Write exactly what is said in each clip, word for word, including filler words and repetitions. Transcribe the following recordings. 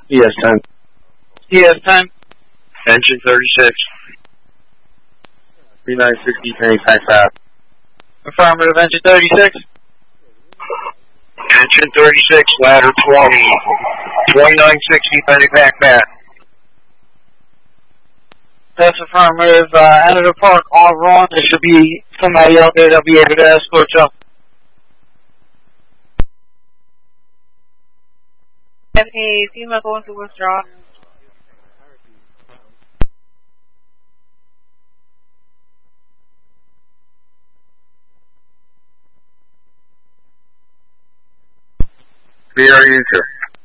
E S ten. E S ten. Engine thirty-six. three nine sixty, Penny Pack Path. Affirmative, engine thirty-six. Engine thirty-six, ladder twenty. twenty-nine sixty, Penny Pack Path. That's affirmative. Uh, out of the park, all wrong. There should be somebody out there that'll be able to escort you. Have a female going to withdraw. B R U two.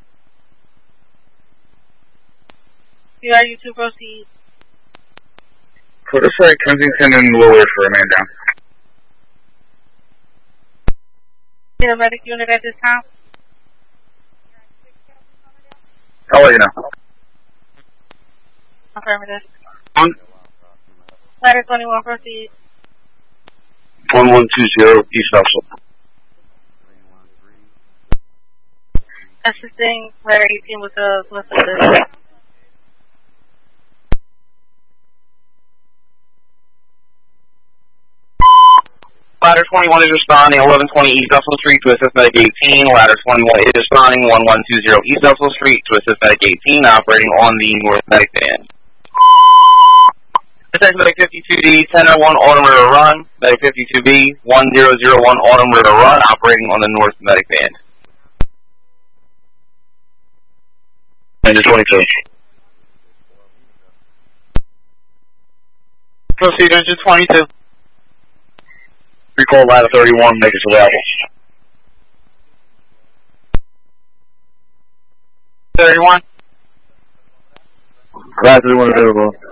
B R U two, proceed. Put aside Kensington and Willard for a man down. Paramedic unit at this time. I'll let you know. Affirmative. One. Ladder twenty-one, proceed. one one two zero, East Vessel. Assisting ladder eighteen with the with the Ladder twenty-one is responding, eleven twenty East Russell Street to assist Medic eighteen. Ladder twenty-one is responding, one one two zero East Russell Street to assist Medic eighteen, operating on the North Medic band. Detect Medic fifty-two D, ten oh one Autumn River Run. Medic fifty-two B, one zero zero one Autumn River Run, operating on the North Medic band. Engine twenty-two. Proceed, engine twenty-two. Recall ladder thirty-one, make it available. thirty-one. Ladder thirty-one available.